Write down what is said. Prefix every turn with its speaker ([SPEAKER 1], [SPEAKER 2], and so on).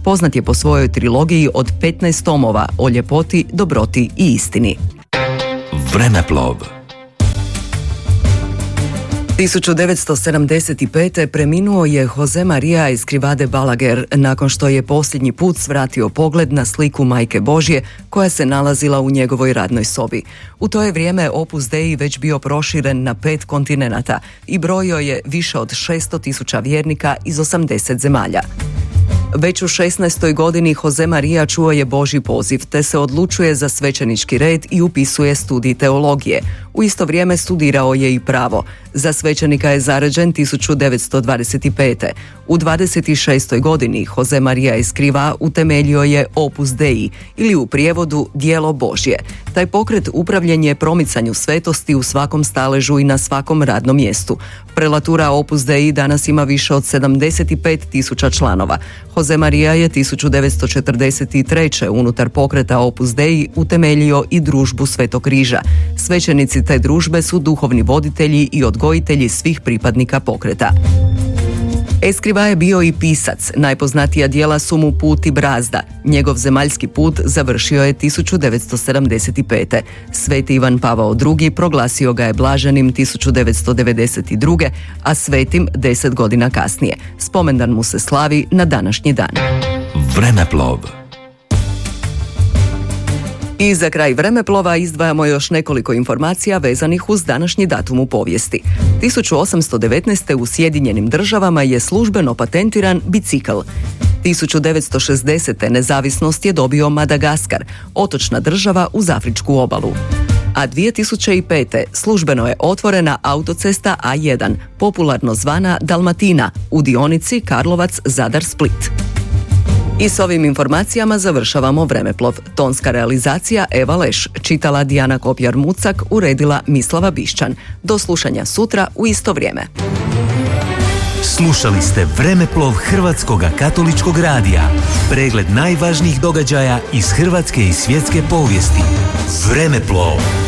[SPEAKER 1] Poznat je po svojoj trilogiji od 15 tomova o ljepoti, dobroti i istini.
[SPEAKER 2] Vremeplov.
[SPEAKER 1] 1975. preminuo je Jose Maria Escrivá Balaguer nakon što je posljednji put svratio pogled na sliku Majke Božje koja se nalazila u njegovoj radnoj sobi. U to je vrijeme Opus Dei već bio proširen na 5 kontinenata i brojio je više od 600.000 vjernika iz 80 zemalja. Već u 16. godini Jose Maria čuo je Božji poziv te se odlučuje za svećenički red i upisuje studij teologije. U isto vrijeme studirao je i pravo. Za svećenika je zaređen 1925. U 26. godini Jose Maria Escrivá utemeljio je Opus Dei ili u prijevodu Djelo Božje. Taj pokret upravljen je promicanju svetosti u svakom staležu i na svakom radnom mjestu. Prelatura Opus Dei danas ima više od 75.000 članova. Jose Maria je 1943. unutar pokreta Opus Dei utemeljio i družbu Svetog križa. Svećenici te družbe su duhovni voditelji i odgojitelji svih pripadnika pokreta. Escrivá je bio i pisac. Najpoznatija djela su mu Put i brazda. Njegov zemaljski put završio je 1975. Sveti Ivan Pavao II. Proglasio ga je blaženim 1992. a svetim 10 godina kasnije. Spomendan mu se slavi na današnji dan.
[SPEAKER 2] Vremeplov.
[SPEAKER 1] I za kraj vremeplova izdvajamo još nekoliko informacija vezanih uz današnji datum u povijesti. 1819. u Sjedinjenim državama je službeno patentiran bicikl. 1960. nezavisnost je dobio Madagaskar, otočna država uz Afričku obalu. A 2005. službeno je otvorena autocesta A1, popularno zvana Dalmatina, u dionici Karlovac-Zadar-Split. I s ovim informacijama završavamo vremeplov. Tonska realizacija Eva Leš, čitala Dijana Kopjar-Mucak, uredila Mislava Bišćan. Do slušanja sutra u isto vrijeme.
[SPEAKER 2] Slušali ste Vremeplov Hrvatskog katoličkog radija. Pregled najvažnijih događaja iz hrvatske i svjetske povijesti. Vremeplov.